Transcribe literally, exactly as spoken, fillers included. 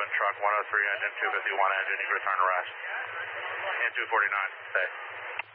truck one oh three engine two fifty-one engine, you can return to rest. And two forty-nine, stay.